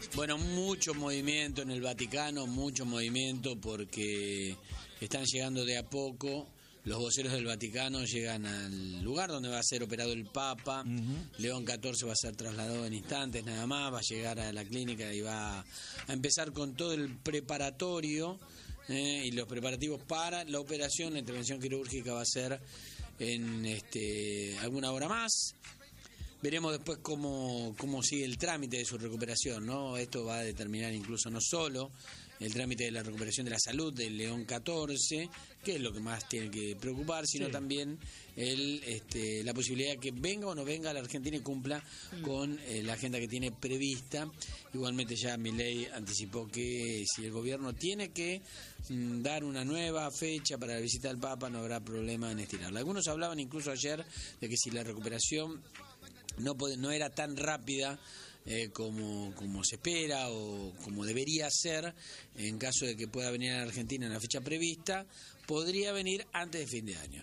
Bueno, mucho movimiento en el Vaticano, mucho movimiento porque están llegando de a poco. Los voceros del Vaticano llegan al lugar donde va a ser operado el Papa. León XIV va a ser trasladado en instantes nada más, va a llegar a la clínica y va a empezar con todo el preparatorio y los preparativos para la operación. La intervención quirúrgica va a ser en alguna hora más. Veremos después cómo sigue el trámite de su recuperación, ¿no? Esto va a determinar incluso no solo el trámite de la recuperación de la salud del León XIV, que es lo que más tiene que preocupar, sino también la posibilidad de que venga o no venga a la Argentina y cumpla con la agenda que tiene prevista. Igualmente ya Milei anticipó que si el gobierno tiene que dar una nueva fecha para la visita del Papa, no habrá problema en estirarla. Algunos hablaban incluso ayer de que si la recuperación no era tan rápida como se espera o como debería ser, en caso de que pueda venir a la Argentina en la fecha prevista, podría venir antes de fin de año.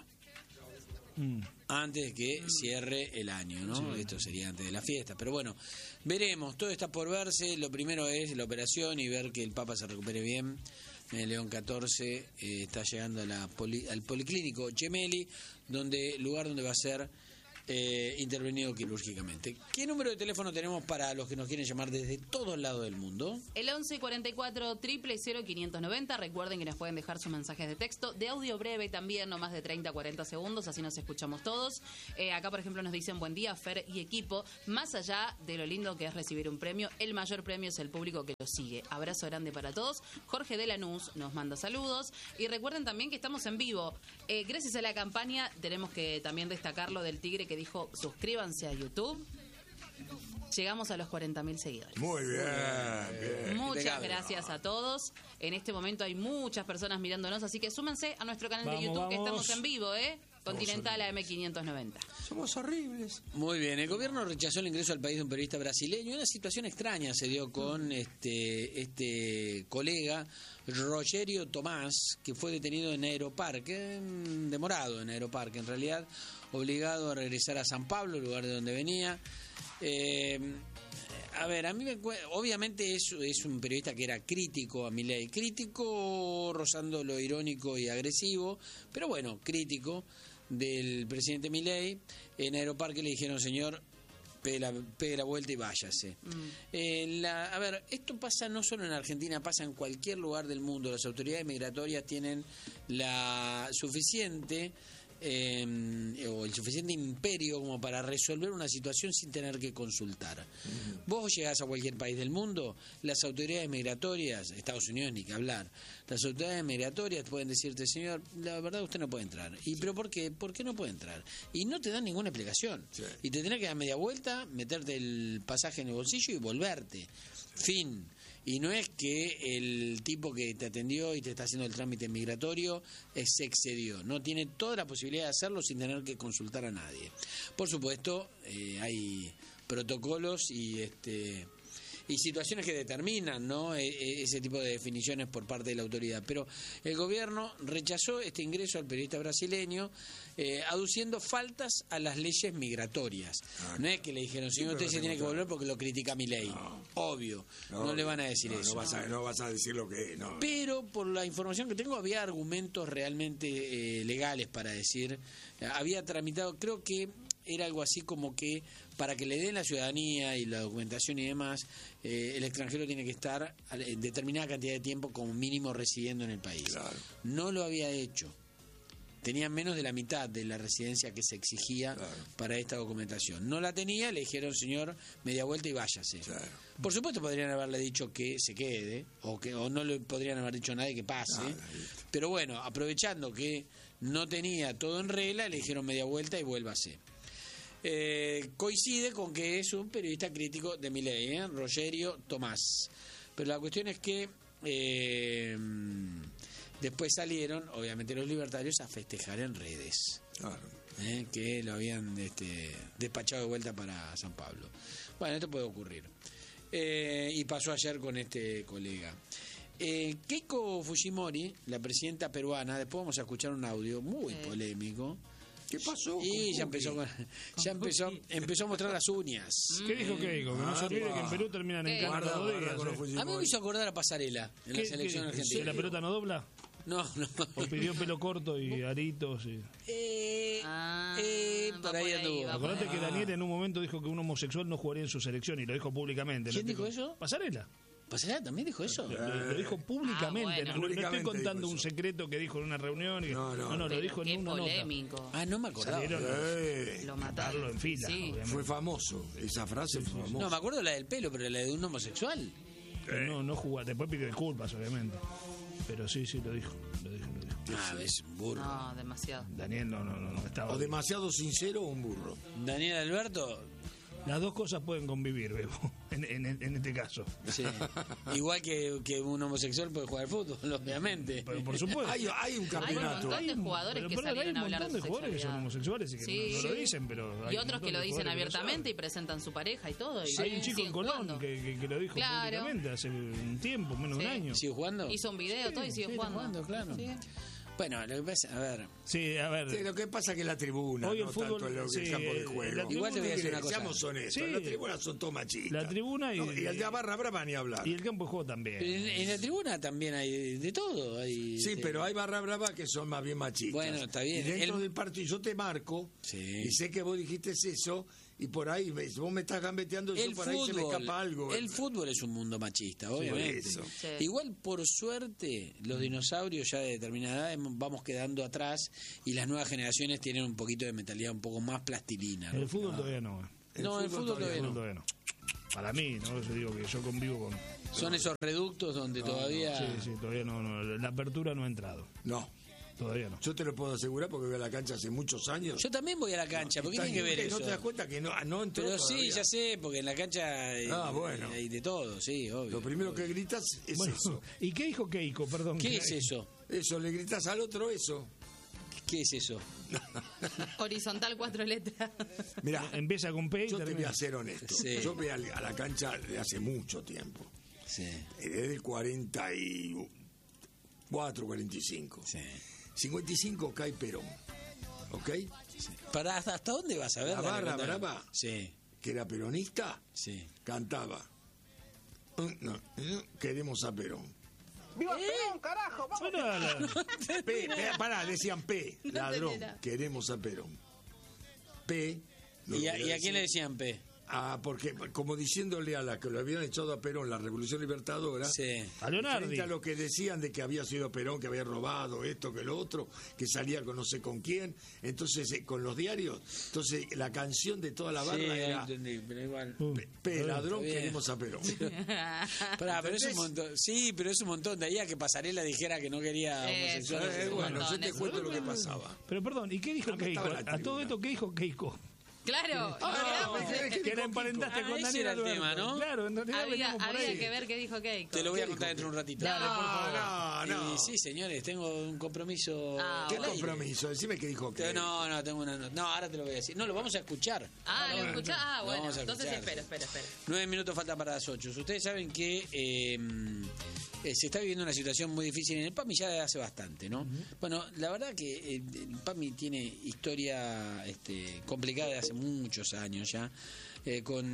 Antes de que cierre el año, ¿no? Sí. Esto sería antes de la fiesta. Pero bueno, veremos, todo está por verse. Lo primero es la operación y ver que el Papa se recupere bien. León XIV está llegando al Policlínico Gemelli, lugar donde va a ser intervenido quirúrgicamente. ¿Qué número de teléfono tenemos para los que nos quieren llamar desde todos lados del mundo? El 1144-000-590. Recuerden que nos pueden dejar sus mensajes de texto, de audio breve también, no más de 30-40 segundos, así nos escuchamos todos. Acá, por ejemplo, nos dicen: buen día, Fer y equipo. Más allá de lo lindo que es recibir un premio, el mayor premio es el público que lo sigue. Abrazo grande para todos. Jorge de Lanús nos manda saludos. Y recuerden también que estamos en vivo. Gracias a la campaña, tenemos que también destacar lo del Tigre que dijo: suscríbanse a YouTube. Llegamos a los 40.000 seguidores. Muy bien. Muchas gracias a todos. En este momento hay muchas personas mirándonos, así que súmense a nuestro canal de YouTube, que estamos en vivo, Continental AM590. Somos horribles. Muy bien, el gobierno rechazó el ingreso al país de un periodista brasileño. Una situación extraña se dio con este colega, Rogério Tomás, que fue detenido en Aeroparque, demorado en Aeroparque, en realidad, obligado a regresar a San Pablo, lugar de donde venía. A ver, a mí obviamente es un periodista que era crítico a Milei, crítico rozando lo irónico y agresivo, pero bueno, crítico del presidente Milei. En Aeroparque le dijeron: señor, pegue la vuelta y váyase. A ver, esto pasa no solo en Argentina, pasa en cualquier lugar del mundo. Las autoridades migratorias tienen la suficiente o el suficiente imperio como para resolver una situación sin tener que consultar. Vos llegás a cualquier país del mundo, las autoridades migratorias, Estados Unidos ni que hablar, las autoridades migratorias pueden decirte: señor, la verdad usted no puede entrar. ¿Pero por qué? ¿Por qué no puede entrar? Y no te dan ninguna explicación. Y te tenés que dar media vuelta, meterte el pasaje en el bolsillo y volverte. Fin. Y no es que el tipo que te atendió y te está haciendo el trámite migratorio se excedió. No tiene toda la posibilidad de hacerlo sin tener que consultar a nadie. Por supuesto, hay protocolos y situaciones que determinan, ¿no?, ese tipo de definiciones por parte de la autoridad. Pero el gobierno rechazó este ingreso al periodista brasileño, aduciendo faltas a las leyes migratorias. No es que le dijeron: señor, usted se tiene que volver porque lo critica Milei. Obvio, no le van a decir eso. No vas a decir lo que... No. Pero por la información que tengo, había argumentos realmente legales para decir. Había tramitado, creo que era algo así como que para que le den la ciudadanía y la documentación y demás, el extranjero tiene que estar en determinada cantidad de tiempo como mínimo residiendo en el país. Claro. No lo había hecho. Tenía menos de la mitad de la residencia que se exigía para esta documentación. No la tenía, le dijeron: señor, media vuelta y váyase. Claro. Por supuesto podrían haberle dicho que se quede, o no le podrían haber dicho a nadie que pase. Pero bueno, aprovechando que no tenía todo en regla, le dijeron media vuelta y vuélvase. Coincide con que es un periodista crítico de Milei, Rogério Tomás. Pero la cuestión es que después salieron, obviamente, los libertarios a festejar en redes. Claro. Que lo habían despachado de vuelta para San Pablo. Bueno, esto puede ocurrir. Y pasó ayer con este colega. Keiko Fujimori, la presidenta peruana, después vamos a escuchar un audio muy polémico, ¿Qué pasó? Y ya empezó a mostrar las uñas. ¿Qué dijo Keiko? Que no se olvide que en Perú terminan en Guarda, cana guarda, bodegas. con A mí me hizo acordar a Pasarela en la selección ¿Que argentina. la pelota no dobla? No. ¿O pidió pelo corto y aritos? Y... Por ahí anduvo. Acordate que Daniel en un momento dijo que un homosexual no jugaría en su selección y lo dijo públicamente. ¿Quién dijo eso? Pasarela. ¿Pasarela también dijo eso? Lo dijo públicamente. Bueno. No estoy Públicamente contando dijo un eso. secreto que dijo en una reunión. No, lo dijo en Qué una nota. polémico. No me acordaba. Salieron Lo matarlo mataron. en fila. Sí. Obviamente. Fue famoso, esa frase fue famosa. No, me acuerdo la del pelo, pero la de un homosexual. No jugó. Después pidió disculpas, obviamente. Pero sí, lo dijo. Es un burro. No, demasiado. Daniel no estaba. O demasiado sincero o un burro. Daniel Alberto, Las dos cosas pueden convivir, Bebo, en este caso. sí. Igual que un homosexual puede jugar al fútbol, obviamente. Pero por supuesto. Hay un Hay un campeonato. montón de jugadores que Pero salieron a hablar hay un montón de de jugadores que son sexualidad. homosexuales y que Sí. no lo dicen, pero... hay Y un otros que montón lo de dicen jugadores que lo abiertamente y saben. presentan su pareja y todo. Y Hay un chico en siguen Colón jugando. que lo dijo Claro. públicamente hace un tiempo, menos de un Sí. año. ¿Sigue jugando? Hizo un video, todo y sigue está jugando. claro. Sí. Bueno, lo que pasa, a ver, Sí, a ver. Sí, lo que pasa es que la tribuna, Hoy el no fútbol, tanto el sí, campo de la juego. tribuna- igual te voy a decir una cosa. Seamos honestos, Sí. las tribunas son todas machistas. La tribuna y- No, y el de Barra Brava ni hablar. Y el campo de juego también. en la tribuna también hay de todo. Hay, Sí, pero hay Barra Brava que son más bien machistas. Bueno, está bien. Y dentro El- del partido yo te marco Sí. y sé que vos dijiste eso y por ahí vos me estás gambeteando y el por ahí se me escapa algo. el fútbol es un mundo machista, obviamente. eso. Sí. Igual, por suerte, los dinosaurios ya de determinada edad vamos quedando atrás y las nuevas generaciones tienen un poquito de mentalidad un poco más plastilina. ¿no? El fútbol todavía no. No, el fútbol todavía El fútbol no. todavía no. Para mí, ¿no? Yo digo que yo convivo con... Son esos reductos donde todavía... Sí, todavía no. La apertura no ha entrado. No, Todavía no. yo te lo puedo asegurar porque voy a la cancha hace muchos años. Yo también voy a la cancha, ¿por qué Está tiene que ver bien, eso? ¿No te das cuenta que no entró Pero sí, todavía? ya sé, porque en la cancha bueno. hay de todo, sí, obvio. Lo primero que gritas es Bueno, eso. ¿y qué dijo Keiko? Perdón. ¿Qué es eso? Eso, le gritas al otro eso. ¿Qué es eso? Horizontal 4 letras. Mirá, Empieza con P y yo te voy termina. a ser honesto. Sí. Yo voy a la cancha de hace mucho tiempo. Sí, Desde el 44, 45. sí. 55 cae Perón. ¿Ok? ¿Hasta dónde vas a ver? La Dale, Barra contame. Brava, Sí, que era peronista, sí. cantaba. Queremos a Perón. Bueno, Pará, decían P, ladrón. entera. Queremos a Perón. P. lo ¿Y a quería quién le decir- decían P? porque como diciéndole a la que lo habían echado a Perón, la Revolución Libertadora, Sí. a Leonardi. frente a lo que decían de que había sido Perón, que había robado esto, que lo otro, que salía con no sé con quién, entonces con los diarios, entonces la canción de toda la barra Sí, era entendí, pero igual. P, ladrón, está bien. queremos a Perón. Pará, pero es un ¿Entendés? montón. Sí, pero es un montón. De ahí a que Pasarela dijera que no quería homosexuales. es un Bueno, yo montón, te es un cuento lo que montón. pasaba. Pero perdón, ¿y qué dijo Ah, me Keiko? estaba en la A todo tribuna. esto, ¿qué dijo Keiko? Claro, no, quedamos. Que la emparentaste con ese Daniel era el Alberto. tema, ¿no? Claro, en realidad veníamos por Había ahí. que ver qué dijo Keiko. Te lo voy a ¿Qué contar dijo? dentro de un ratito. Dale, por favor. No. Y sí, señores, tengo un compromiso. Ah, ¿Qué al aire. compromiso? Decime qué dijo que. No, tengo una nota. No, ahora te lo voy a decir. No, lo vamos a escuchar. ¿Lo escuchás? Ah, Lo bueno, vamos a entonces escuchar. espera. 9 minutos falta para las 8. Ustedes saben que se está viviendo una situación muy difícil en el PAMI ya desde hace bastante, ¿no? Bueno, la verdad que el PAMI tiene historia complicada de hace muchos años ya, con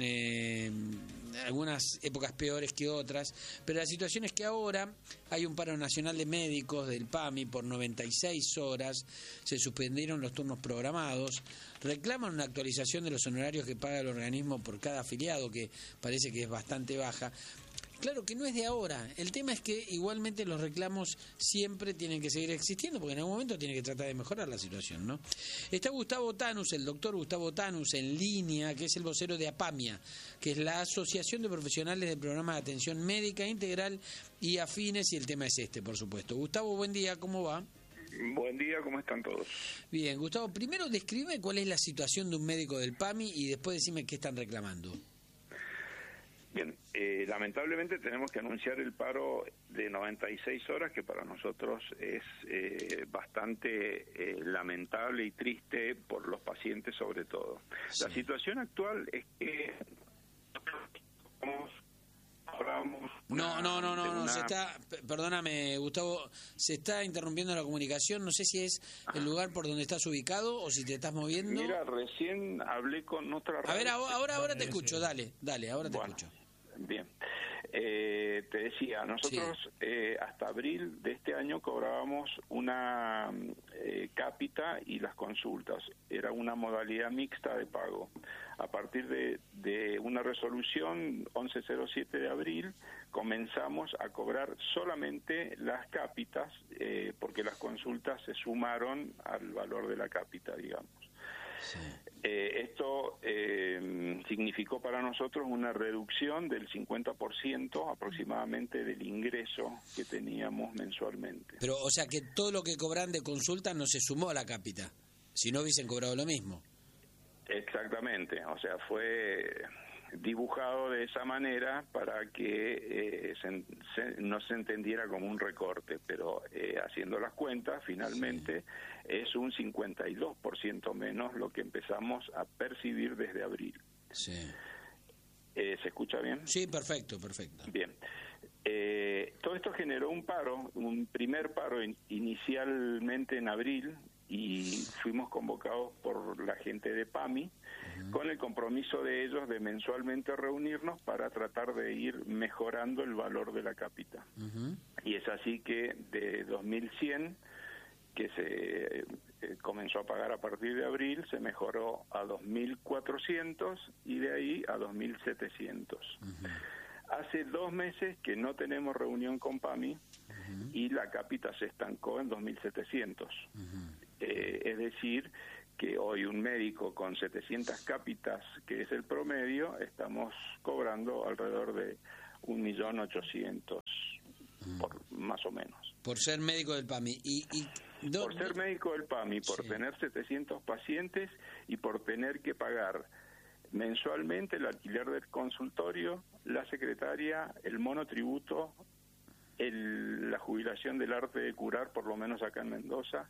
algunas épocas peores que otras, pero la situación es que ahora hay un paro nacional de médicos del PAMI por 96 horas, se suspendieron los turnos programados, reclaman una actualización de los honorarios que paga el organismo por cada afiliado, que parece que es bastante baja. Claro que no es de ahora, el tema es que igualmente los reclamos siempre tienen que seguir existiendo, porque en algún momento tiene que tratar de mejorar la situación, ¿no? Está Gustavo Tanus, el doctor Gustavo Tanus, en línea, que es el vocero de APAMIA, que es la Asociación de Profesionales del Programa de Atención Médica Integral y Afines, y el tema es por supuesto. Gustavo, buen día, ¿cómo va? Buen día, ¿cómo están todos? Bien, Gustavo, primero describe cuál es la situación de un médico del PAMI y después decime qué están reclamando. Bien, lamentablemente tenemos que anunciar el paro de 96 horas, que para nosotros es bastante lamentable y triste por los pacientes sobre todo. Sí. La situación actual es que hablamos No, se está, perdóname, Gustavo, se está interrumpiendo la comunicación, no sé si es el lugar por donde estás ubicado o si te estás moviendo. Mira, recién hablé con otra radio. A ver, ahora te escucho, dale, ahora te escucho. Bien. Te decía, nosotros hasta abril de este año cobrábamos una cápita y las consultas. Era una modalidad mixta de pago. A partir de una resolución 1107 de abril, comenzamos a cobrar solamente las cápitas, porque las consultas se sumaron al valor de la cápita, digamos. Sí. Esto significó para nosotros una reducción del 50% aproximadamente del ingreso que teníamos mensualmente. Pero, o sea, que todo lo que cobran de consulta no se sumó a la cápita, si no hubiesen cobrado lo mismo. Exactamente, o sea, fue dibujado de esa manera para que no se entendiera como un recorte, pero haciendo las cuentas, finalmente es un 52% menos lo que empezamos a percibir desde abril. Sí. ¿Se escucha bien? Sí, perfecto. Bien. Todo esto generó un primer paro inicialmente en abril, y fuimos convocados por la gente de PAMI con el compromiso de ellos de mensualmente reunirnos para tratar de ir mejorando el valor de la cápita. Y es así que de 2.100, que se comenzó a pagar a partir de abril, se mejoró a 2.400 y de ahí a 2.700. Hace 2 meses que no tenemos reunión con PAMI y la cápita se estancó en 2.700. Es decir, que hoy un médico con 700 cápitas, que es el promedio, estamos cobrando alrededor de 1.800.000, más o menos. Por ser médico del PAMI. Por ser médico del PAMI, por tener 700 pacientes y por tener que pagar mensualmente el alquiler del consultorio, la secretaria, el monotributo, la jubilación del arte de curar, por lo menos acá en Mendoza,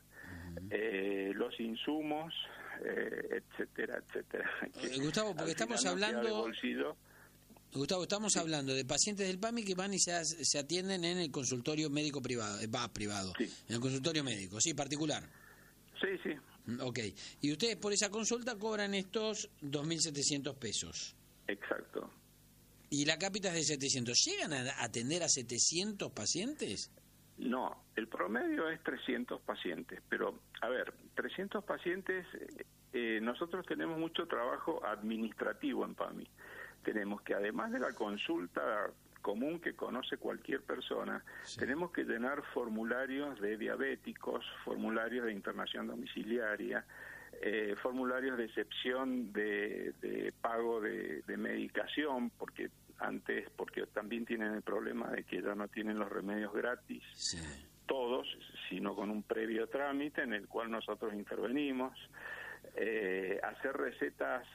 los insumos, etcétera. Gustavo, porque estamos hablando... Gustavo, estamos hablando de pacientes del PAMI que van y se atienden en el consultorio médico privado, en el consultorio médico, sí, particular. Sí. Ok, y ustedes por esa consulta cobran estos 2.700 pesos. Exacto. ¿Y la cápita es de 700? ¿Llegan a atender a 700 pacientes? No, el promedio es 300 pacientes, pero, a ver, 300 pacientes, nosotros tenemos mucho trabajo administrativo en PAMI. Tenemos que, además de la consulta común que conoce cualquier persona, tenemos que llenar formularios de diabéticos, formularios de internación domiciliaria, formularios de excepción de pago de medicación, porque también tienen el problema de que ya no tienen los remedios gratis, todos, sino con un previo trámite en el cual nosotros intervenimos, hacer recetas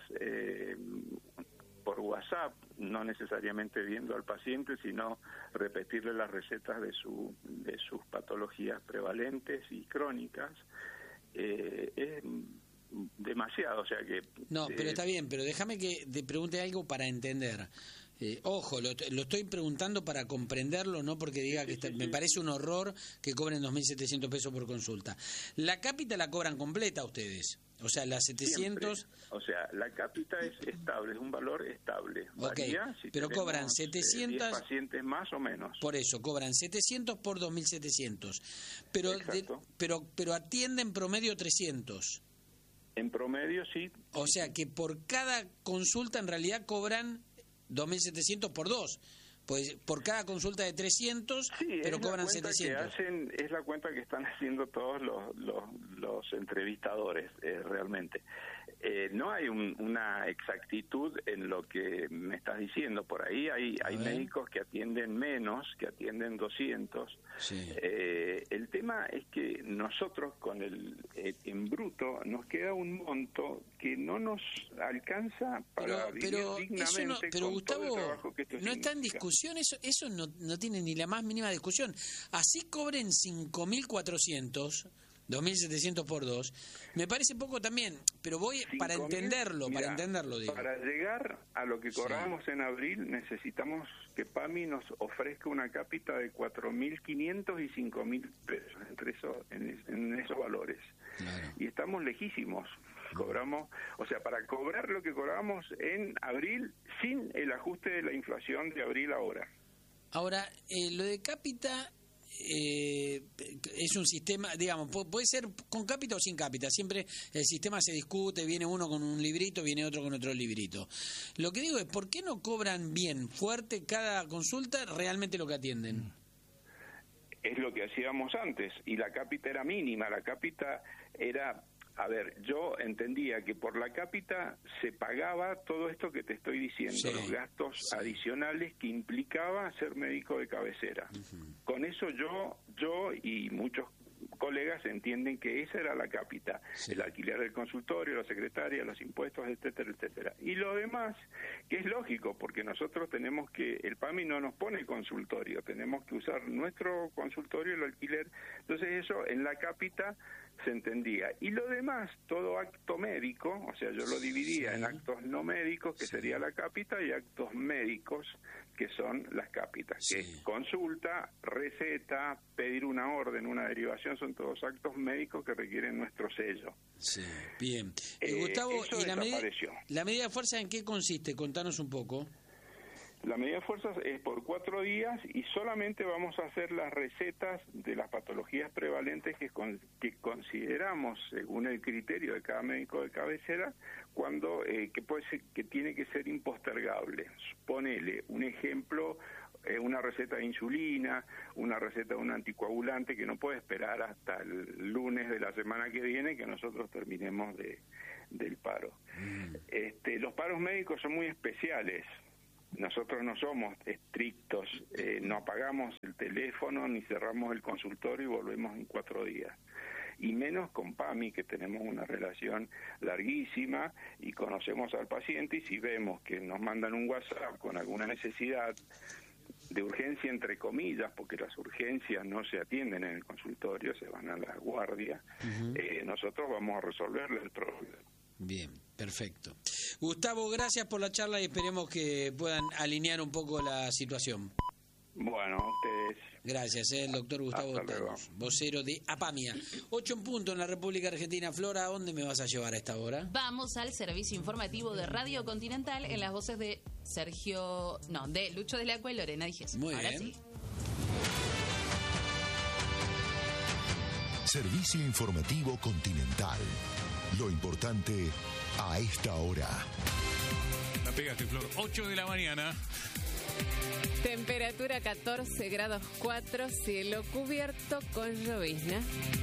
por WhatsApp, no necesariamente viendo al paciente, sino repetirle las recetas de sus patologías prevalentes y crónicas. Es demasiado, o sea que... No, pero está bien, pero déjame que te pregunte algo para entender. Ojo, lo estoy preguntando para comprenderlo, no porque diga que me parece un horror que cobren 2.700 pesos por consulta. La cápita la cobran completa ustedes, o sea, las 700... Siempre. O sea, la cápita es estable, es un valor estable. Varía, si pero cobran 700... 10 pacientes más o menos. Por eso, cobran 700 por 2.700. Pero atienden promedio 300. En promedio, sí. O sea, que por cada consulta en realidad cobran 2.700 por 2, pues por cada consulta de 300, pero cobran 700. Es la cuenta que están haciendo todos los entrevistadores, realmente. No hay una exactitud en lo que me estás diciendo. Por ahí hay médicos que atienden menos, que atienden 200. El tema es que nosotros con en bruto nos queda un monto que no nos alcanza para vivir dignamente. Pero Gustavo, todo el trabajo que esto no está en discusión, eso no tiene ni la más mínima discusión. Así cobren 5.400, 2.700 por 2. Me parece poco también, pero voy para entenderlo, digo. Para llegar a lo que cobramos en abril, necesitamos que PAMI nos ofrezca una cápita de 4.500 y 5.000 pesos, en esos valores. Claro. Y estamos lejísimos. Cobramos, o sea, para cobrar lo que cobramos en abril sin el ajuste de la inflación de abril ahora. Ahora, lo de cápita... es un sistema, digamos, puede ser con cápita o sin cápita, siempre el sistema se discute, viene uno con un librito, viene otro con otro librito. Lo que digo es, ¿por qué no cobran bien, fuerte cada consulta realmente lo que atienden? Es lo que hacíamos antes, y la cápita era mínima, la cápita era... A ver, yo entendía que por la cápita se pagaba todo esto que te estoy diciendo, los gastos adicionales que implicaba ser médico de cabecera. Con eso yo y muchos colegas entienden que esa era la cápita, el alquiler del consultorio, la secretaria, los impuestos, etcétera, etcétera. Y lo demás, que es lógico, porque nosotros tenemos que, el PAMI no nos pone el consultorio, tenemos que usar nuestro consultorio, el alquiler, entonces eso en la cápita se entendía. Y lo demás, todo acto médico, o sea, yo lo dividía en actos no médicos, que sería la cápita, y actos médicos, que son las cápitas, que es consulta, receta, pedir una orden, una derivación, son todos actos médicos que requieren nuestro sello. Sí, bien. Gustavo, eso ¿y la medida de fuerza en qué consiste? Contanos un poco. La medida de fuerza es por 4 días y solamente vamos a hacer las recetas de las patologías prevalentes que consideramos, según el criterio de cada médico de cabecera, cuando que puede ser, que tiene que ser impostergable. Ponele un ejemplo, una receta de insulina, una receta de un anticoagulante que no puede esperar hasta el lunes de la semana que viene que nosotros terminemos del paro. Los paros médicos son muy especiales. Nosotros no somos estrictos, no apagamos el teléfono ni cerramos el consultorio y volvemos en 4 días. Y menos con PAMI, que tenemos una relación larguísima y conocemos al paciente, y si vemos que nos mandan un WhatsApp con alguna necesidad de urgencia, entre comillas, porque las urgencias no se atienden en el consultorio, se van a la guardia, nosotros vamos a resolverle el problema. Bien, perfecto. Gustavo, gracias por la charla y esperemos que puedan alinear un poco la situación. Bueno, ustedes. Gracias, el doctor Gustavo Tanos, vocero de APAMIA. 8 en punto en la República Argentina. Flora, ¿a dónde me vas a llevar a esta hora? Vamos al servicio informativo de Radio Continental en las voces de de Lucho de Lacua y Lorena Díez. Muy Ahora bien. Sí. Servicio informativo Continental. Lo importante a esta hora. La pegaste, Flor. 8 de la mañana. Temperatura 14 grados 4, cielo cubierto con llovizna.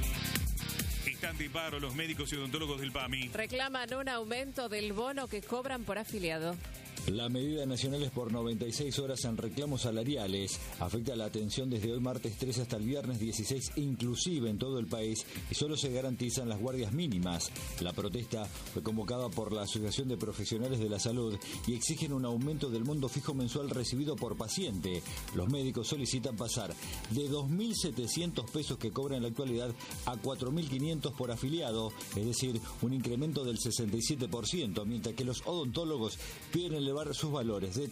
Están de paro los médicos y odontólogos del PAMI. Reclaman un aumento del bono que cobran por afiliado. La medida nacional es por 96 horas en reclamos salariales. Afecta la atención desde hoy martes 3 hasta el viernes 16 inclusive en todo el país y solo se garantizan las guardias mínimas. La protesta fue convocada por la Asociación de Profesionales de la Salud y exigen un aumento del monto fijo mensual recibido por paciente. Los médicos solicitan pasar de 2.700 pesos que cobran en la actualidad a 4.500 por afiliado, es decir, un incremento del 67%, mientras que los odontólogos piden elevar sus valores de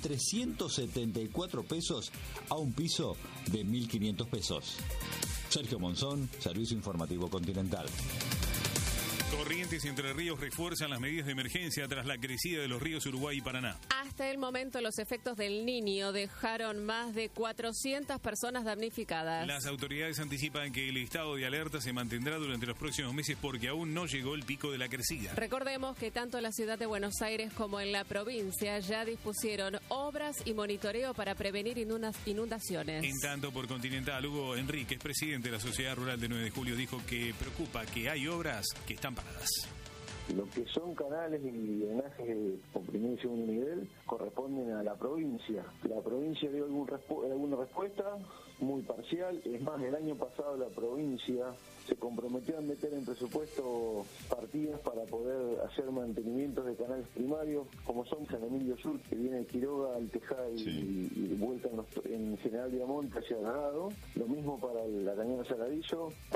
374 pesos a un piso de 1.500 pesos. Sergio Monzón, Servicio Informativo Continental. Corrientes y Entre Ríos refuerzan las medidas de emergencia tras la crecida de los ríos Uruguay y Paraná. Hasta el momento, los efectos del Niño dejaron más de 400 personas damnificadas. Las autoridades anticipan que el estado de alerta se mantendrá durante los próximos meses porque aún no llegó el pico de la crecida. Recordemos que tanto la ciudad de Buenos Aires como en la provincia ya dispusieron obras y monitoreo para prevenir inundaciones. En tanto, por Continental, Hugo Enríquez, presidente de la Sociedad Rural de 9 de Julio, dijo que preocupa que hay obras que están paradas. Lo que son canales y drenajes de primer y segundo nivel corresponden a la provincia. La provincia dio alguna respuesta muy parcial. Es más, el año pasado la provincia se comprometió a meter en presupuesto partidas para poder hacer mantenimientos de canales primarios, como son San Emilio Sur, que viene de Quiroga al Tejada y vuelta en General Diamonte hacia Dorado. Lo mismo para la Cañada Saladillo,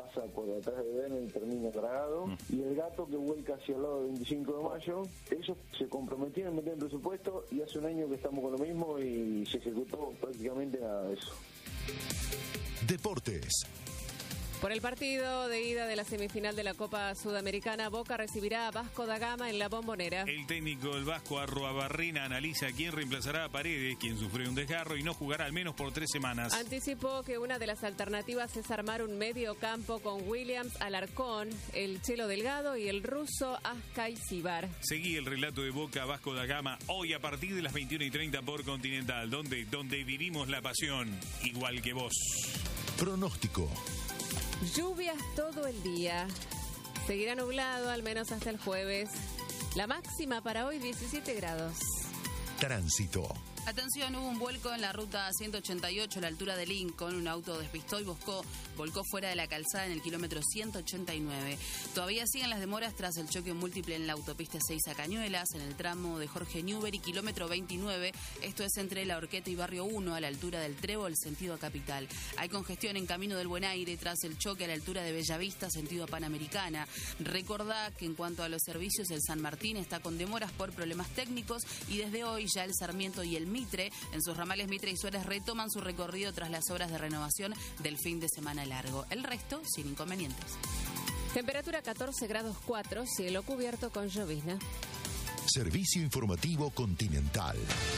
pasa por detrás de Verne y termina cargado, y el gato que vuelca hacia el lado del 25 de mayo. Ellos se comprometieron a meter el presupuesto y hace un año que estamos con lo mismo y se ejecutó prácticamente nada de eso. Deportes. Por el partido de ida de la semifinal de la Copa Sudamericana, Boca recibirá a Vasco da Gama en la Bombonera. El técnico del Vasco Arruabarrena analiza quién reemplazará a Paredes, quien sufrió un desgarro y no jugará al menos por 3 semanas. Anticipó que una de las alternativas es armar un medio campo con Williams, Alarcón, el Chelo Delgado y el ruso Askay Sibar. Seguí el relato de Boca Vasco da Gama hoy a partir de las 21:30 por Continental, donde vivimos la pasión, igual que vos. Pronóstico. Lluvias todo el día. Seguirá nublado al menos hasta el jueves. La máxima para hoy 17 grados. Tránsito. Atención, hubo un vuelco en la ruta 188 a la altura de Lincoln. Un auto despistó y volcó fuera de la calzada en el kilómetro 189. Todavía siguen las demoras tras el choque múltiple en la autopista 6 a Cañuelas, en el tramo de Jorge Newbery, kilómetro 29. Esto es entre La Horqueta y Barrio 1, a la altura del Trébol, sentido a Capital. Hay congestión en Camino del Buen Aire tras el choque a la altura de Bellavista, sentido a Panamericana. Recordá que en cuanto a los servicios, el San Martín está con demoras por problemas técnicos y desde hoy ya el Sarmiento y el Mitre, en sus ramales Mitre y Suárez, retoman su recorrido tras las obras de renovación del fin de semana largo. El resto sin inconvenientes. Temperatura 14 grados 4, cielo cubierto con llovizna. Servicio informativo Continental.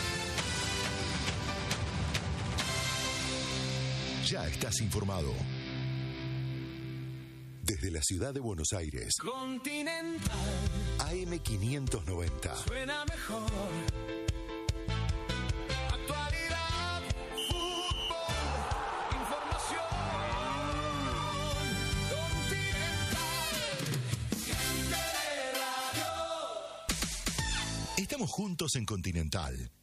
Ya estás informado. Desde la ciudad de Buenos Aires. Continental. AM590. Suena mejor. Estamos juntos en Continental.